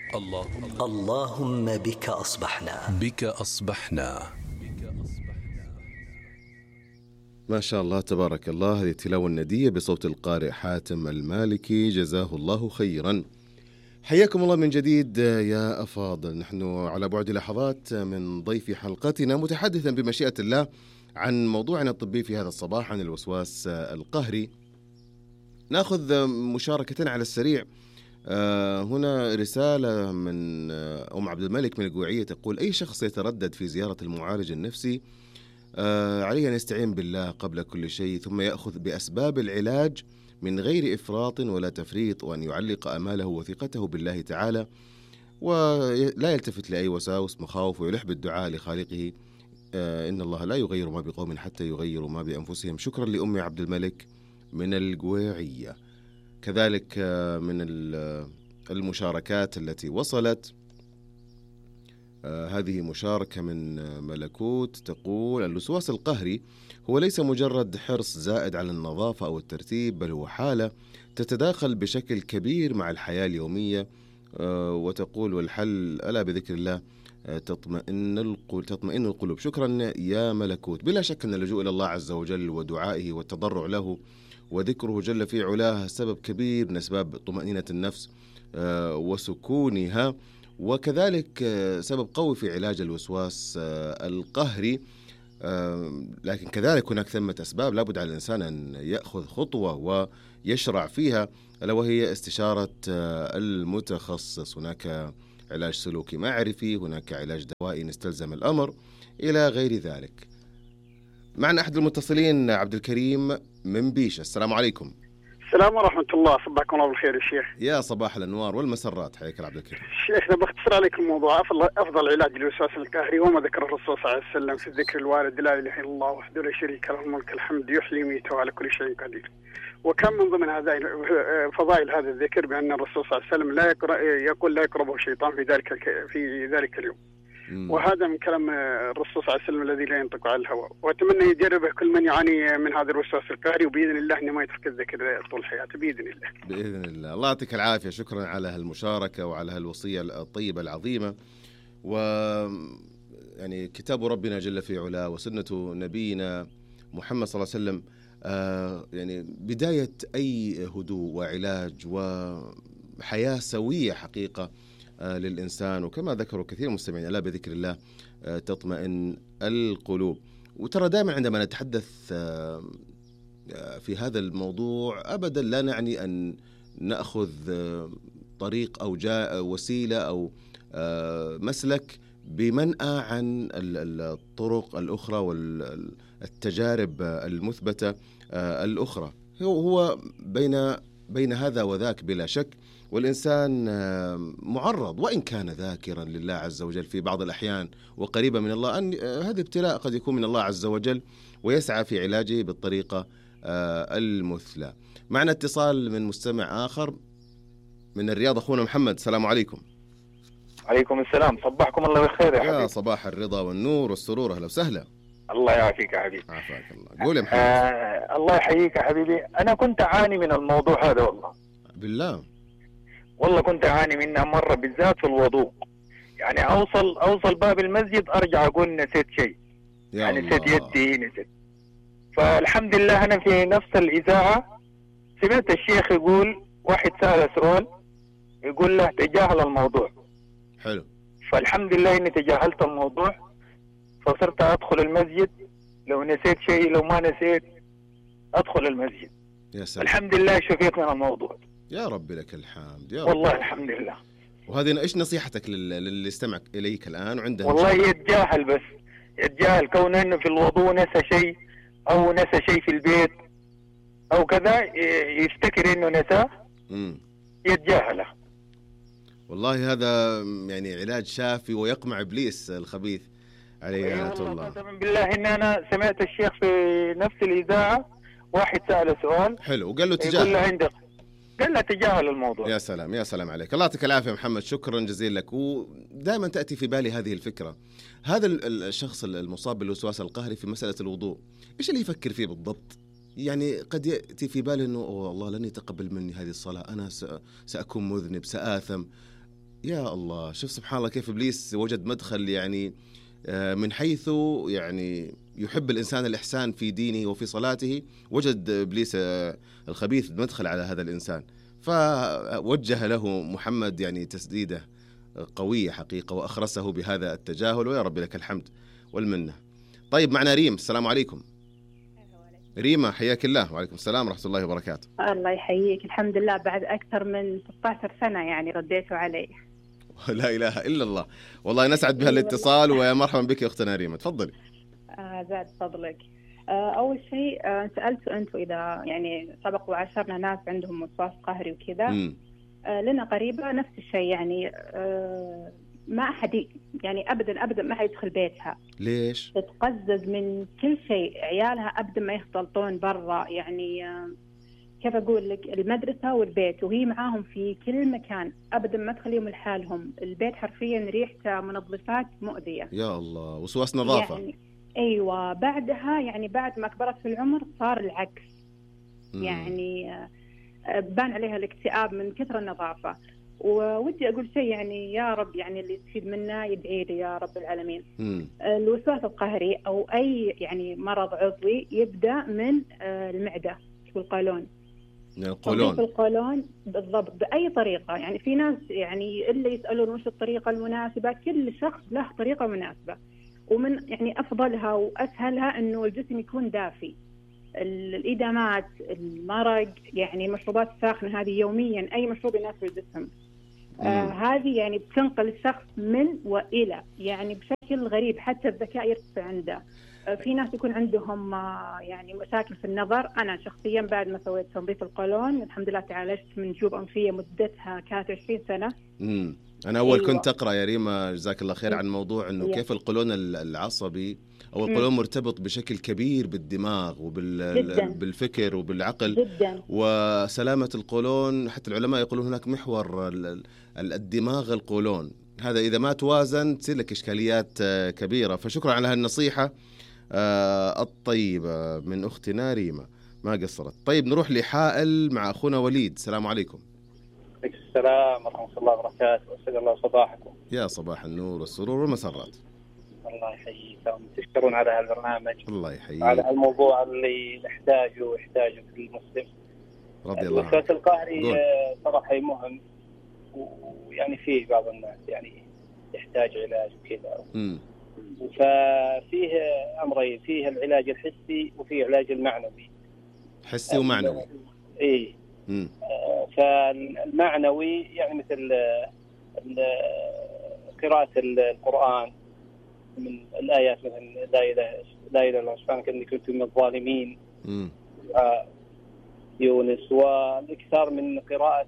اللهم بك أصبحنا. ما شاء الله تبارك الله. هذه التلاوة الندية بصوت القارئ حاتم المالكي، جزاه الله خيرا. حياكم الله من جديد يا أفاضل. نحن على بعد لحظات من ضيف حلقتنا، متحدثا بمشيئة الله عن موضوعنا الطبي في هذا الصباح، عن الوسواس القهري. نأخذ مشاركة على السريع. هنا رسالة من أم عبد الملك من القويعية، تقول: أي شخص يتردد في زيارة المعالج النفسي عليه أن يستعين بالله قبل كل شيء، ثم يأخذ بأسباب العلاج من غير إفراط ولا تفريط، وأن يعلق أماله وثقته بالله تعالى، ولا يلتفت لأي وساوس مخاوف، ويلح بالدعاء لخالقه. إن الله لا يغير ما بقوم حتى يغيروا ما بأنفسهم. شكرا لأم عبد الملك من القويعية. كذلك من المشاركات التي وصلت، هذه مشاركة من ملكوت، تقول: الوسواس القهري هو ليس مجرد حرص زائد على النظافة أو الترتيب، بل هو حالة تتداخل بشكل كبير مع الحياة اليومية. وتقول: والحل ألا بذكر الله تطمئن القلوب. شكرا يا ملكوت. بلا شك أن اللجوء إلى الله عز وجل ودعائه والتضرع له وذكره جل في علاه سبب كبير من أسباب طمأنينة النفس وسكونها، وكذلك سبب قوي في علاج الوسواس القهري. لكن كذلك هناك ثمة أسباب لابد على الإنسان أن يأخذ خطوة ويشرع فيها، ألا وهي استشارة المتخصص. هناك علاج سلوكي معرفي، هناك علاج دوائي نستلزم الأمر، إلى غير ذلك. معنا أحد المتصلين، عبد الكريم من بيشة. السلام عليكم. السلام ورحمة الله. صباحكم الله بالخير يا شيخ. يا صباح الأنوار والمسرات، حياك عبد الكريم. شيخنا بختصر عليكم الموضوع. أفضل علاج للوسواس القهري وما ذكر الرسول صلى الله عليه وسلم في الذكر الوارد: لا إله إلا الله وحده لا شريك له الملك الحمد يحيي ويميت على كل شيء قدير. وكان من ضمن فضائل هذا الذكر بأن الرسول صلى الله عليه وسلم يقول لا يقربه الشيطان في ذلك اليوم. وهذا من كلام الرسول صلى الله عليه وسلم الذي لا ينطق عن الهوى. وأتمنى يجربه كل من يعاني من هذا الوسواس القهري، وبإذن الله إنه ما يترك الذكر طول حياته بإذن الله. بإذن الله. الله يعطيك العافية. شكرا على هالمشاركة وعلى هالوصية الطيبة العظيمة. يعني كتاب ربنا جل في علاه وسنة نبينا محمد صلى الله عليه وسلم يعني بداية أي هدوء وعلاج وحياة سوية حقيقة للإنسان. وكما ذكروا كثير من المستمعين: ألا بذكر الله تطمئن القلوب. وترى دائما عندما نتحدث في هذا الموضوع أبدا لا نعني أن نأخذ طريق أو وسيلة أو مسلك بمنأى عن الطرق الأخرى والتجارب المثبتة الأخرى. هو بين هذا وذاك بلا شك. والإنسان معرض وإن كان ذاكرا لله عز وجل في بعض الأحيان وقريبا من الله، أن هذا ابتلاء قد يكون من الله عز وجل، ويسعى في علاجه بالطريقة المثلى. معنا اتصال من مستمع آخر من الرياض، أخونا محمد. السلام عليكم. عليكم السلام. صباحكم الله بالخير يا حبيبي. يا صباح الرضا والنور والسرور. أهلا وسهلا. الله يعافيك يا حبيبي. عافاك الله. قول يا محمد. الله يحييك يا حبيبي. أنا كنت أعاني من الموضوع هذا والله. بالله. والله كنت أعاني منها مرة، بالذات في الوضوء. يعني أوصل باب المسجد أرجع أقول نسيت شيء، يعني نسيت يدي نسيت. فالحمد لله أنا في نفس الإذاعة سمعت الشيخ يقول واحد سأل سؤال يقول له تجاهل الموضوع. حلو. فالحمد لله إني تجاهلت الموضوع، فصرت أدخل المسجد لو نسيت شيء، لو ما نسيت أدخل المسجد. يا سلام. الحمد لله شفيت من الموضوع. يا رب لك الحمد يا رب. والله الحمد لله. وهذه إيش نصيحتك للي استمع إليك الآن وعنده؟ والله يتجاهل، بس يتجاهل كون إنه في الوضوء نسى شيء أو نسى شيء في البيت أو كذا، يفتكر إنه نساه يتجاهله. والله هذا يعني علاج شافي ويقمع إبليس الخبيث عليه لعنة الله. قسما بالله إن أنا سمعت الشيخ في نفس الإذاعة واحد سأل سؤال حلو وقال له تجاهل. يقول له عندك، قال له تجاهل الموضوع. يا سلام يا سلام عليك. الله يعطيك العافية محمد. شكرا جزيلا لك. ودائما تأتي في بالي هذه الفكرة. هذا الشخص المصاب بالوسواس القهري في مسألة الوضوء إيش اللي يفكر فيه بالضبط؟ يعني قد يأتي في باله أنه الله لن يتقبل مني هذه الصلاة، أنا سأكون مذنب، سآثم. يا الله، شوف سبحان الله كيف إبليس وجد مدخل، يعني من حيث يعني يحب الإنسان الإحسان في دينه وفي صلاته، وجد إبليس الخبيث مدخل على هذا الإنسان، فوجه له محمد يعني تسديدة قوية حقيقة، وأخرسه بهذا التجاهل، ويا رب لك الحمد والمنة. طيب معنا ريم، السلام عليكم. ريما حياك الله. وعليكم السلام ورحمة الله وبركاته. الله يحييك، الحمد لله بعد أكثر من 16 سنة يعني رديتوا علي. لا إله إلا الله، والله نسعد بها الاتصال، ويا مرحبا بك يا أختنا ريما، تفضلي. زاد فضلك. أول شيء سألتوا أنتوا إذا يعني سبق وعاشرنا ناس عندهم وسواس قهري وكذا. لنا قريبة نفس الشيء يعني، ما أحد يعني أبدا ما حيدخل بيتها. ليش؟ تتقزز من كل شيء، عيالها أبدا ما يختلطون برا، يعني كيف أقول لك، المدرسة والبيت وهي معاهم في كل مكان، أبدا ما تخليهم لحالهم. البيت حرفيا ريحته منظفات مؤذية. يا الله، وسواس نظافة يعني أيوة. بعدها يعني بعد ما كبرت في العمر صار العكس. يعني بان عليها الاكتئاب من كثر النظافة. وودي أقول شيء يعني، يا رب يعني اللي يستفيد منا يدعي لي يا رب العالمين. الوسواس القهري أو أي يعني مرض عضوي يبدأ من المعدة والقولون. القولون بالضبط بأي طريقة. يعني في ناس يعني اللي يسألون وش الطريقة المناسبة، كل شخص له طريقة مناسبة، ومن يعني أفضلها وأسهلها إنه الجسم يكون دافي. الإدامات، المرق، يعني المشروبات الساخنة هذه يوميا، أي مشروب يناسب الجسم. هذه يعني بتنقل الشخص من وإلى، يعني بشكل غريب، حتى الذكاء يرتفع عنده. في ناس يكون عندهم يعني مشاكل في النظر. أنا شخصيا بعد ما سويت تنظيف القولون الحمد لله تعالجت من جيوب أنفية مدتها كانت 20 سنة. أنا أول كنت أقرأ يا ريما جزاك الله خير عن موضوع أنه كيف القولون العصبي أو القولون مرتبط بشكل كبير بالدماغ وبالفكر وبالعقل جداً. وسلامة القولون، حتى العلماء يقولون هناك محور الدماغ القولون، هذا إذا ما توازن تصير لك إشكاليات كبيرة. فشكرا على هالنصيحة الطيبة من أختنا ريما، ما قصرت. طيب نروح لحائل مع أخونا وليد. السلام عليكم. عليكم السلام ورحمة الله وبركاته، أسعد الله صباحكم. يا صباح النور والسرور والمسرات. الله يحييكم، تشكرون على هالبرنامج. الله يحييك. على الموضوع اللي نحتاجه كل مسلم. رضي الله عنك. الوسواس القهري صراحة مهم، ويعني فيه بعض الناس يعني يحتاج علاج وكذا. ففيه أمرين، فيه العلاج الحسي وفيه العلاج المعنوي. حسي ومعنوي. إيه. فالمعنوي يعني مثل قراءة القرآن من الآيات، مثلا لا إله إلا الله سبحانك إني كنت من الظالمين، يونس، والإكثار من قراءة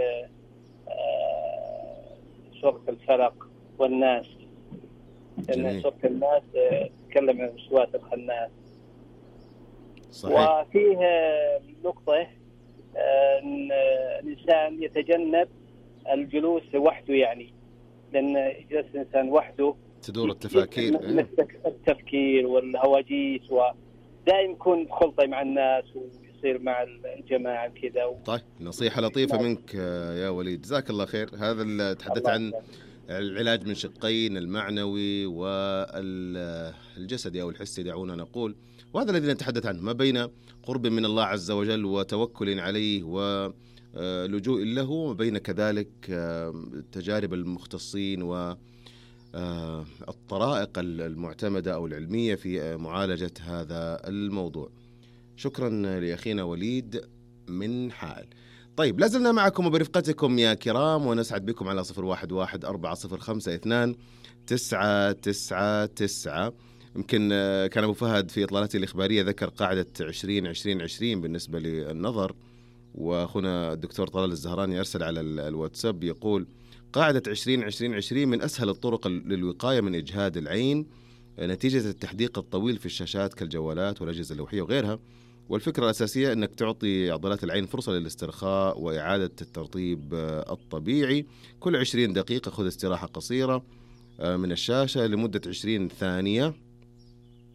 سورة الفلق والناس، لأن سورة الناس تتكلم عن وسواس الخناس. صحيح. وفيه نقطة أن الإنسان يتجنب الجلوس وحده، يعني لأن جلس الإنسان وحده تدور التفكير والهواجيس، ودائما يكون خلطة مع الناس ويصير مع الجماعة كذا. طيب نصيحة لطيفة منك يا وليد، جزاك الله خير. هذا اللي تحدث عن العلاج من شقين، المعنوي والجسدي أو الحسي دعونا نقول، وهذا الذي نتحدث عنه، ما بين قرب من الله عز وجل وتوكل عليه ولجوء له، وبين كذلك تجارب المختصين والطرائق المعتمدة أو العلمية في معالجة هذا الموضوع. شكرا لأخينا وليد من حائل. طيب لازلنا معكم وبرفقتكم يا كرام، ونسعد بكم على 0114052999. يمكن كان أبو فهد في إطلالته الإخبارية ذكر قاعدة 20-20-20 بالنسبة للنظر، وأخونا الدكتور طلال الزهراني أرسل على الواتساب يقول قاعدة 20-20-20 من أسهل الطرق للوقاية من إجهاد العين نتيجة التحديق الطويل في الشاشات كالجوالات والأجهزة اللوحية وغيرها. والفكرة الأساسية أنك تعطي عضلات العين فرصة للاسترخاء وإعادة الترطيب الطبيعي. كل 20 دقيقة خذ استراحة قصيرة من الشاشة لمدة 20 ثانية،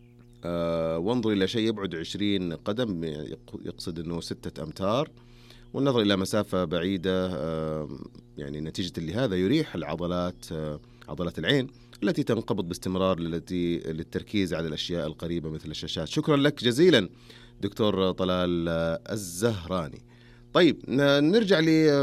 وانظر إلى شيء يبعد 20 قدم، يقصد أنه 6 أمتار، والنظر إلى مسافة بعيدة يعني نتيجة لهذا يريح العضلات، عضلات العين التي تنقبض باستمرار للتركيز على الأشياء القريبة مثل الشاشات. شكرا لك جزيلا دكتور طلال الزهراني. طيب نرجع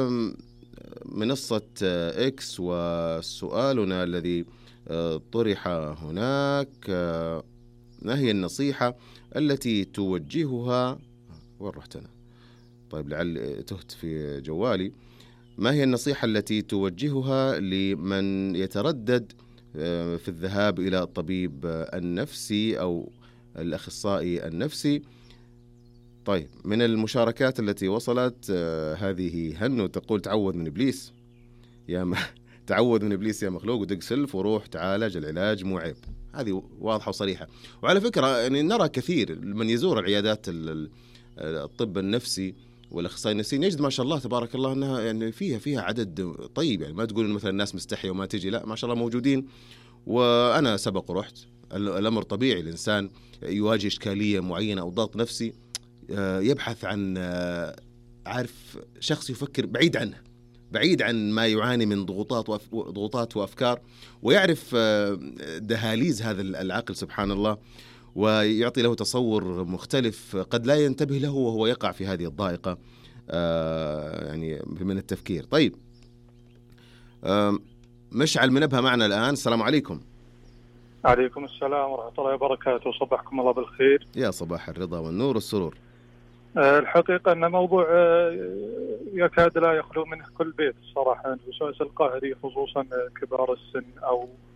لمنصة إكس وسؤالنا الذي طرح هناك: ما هي النصيحة التي توجهها، وين رحت أنا؟ طيب لعل تهت في جوالي. ما هي النصيحة التي توجهها لمن يتردد في الذهاب إلى الطبيب النفسي أو الأخصائي النفسي؟ طيب من المشاركات التي وصلت هذه هنو تقول: تعوذ من إبليس تعوذ من إبليس يا مخلوق، ودق سلف وروح تعالج، العلاج مو عيب. هذه واضحة وصريحة. وعلى فكرة يعني نرى كثير من يزور العيادات الطب النفسي والأخصائي النفسيين يجد ما شاء الله تبارك الله أنها يعني فيها عدد طيب، يعني ما تقول مثلا الناس مستحية وما تجي، لا ما شاء الله موجودين. وأنا سبق ورحت، الأمر طبيعي، الإنسان يواجه إشكالية معينة أو ضغط نفسي يبحث عن عارف شخص يفكر بعيد عن ما يعاني من ضغوطات وأفكار، ويعرف دهاليز هذا العقل سبحان الله، ويعطي له تصور مختلف قد لا ينتبه له وهو يقع في هذه الضائقة يعني من التفكير. طيب مشعل منبه معنا الآن. السلام عليكم. عليكم السلام ورحمة الله وبركاته، صبحكم الله بالخير. يا صباح الرضا والنور والسرور. الحقيقة أن موضوع يكاد لا يخلو منه كل بيت الصراحة، الوسواس القهري خصوصا كبار السن أو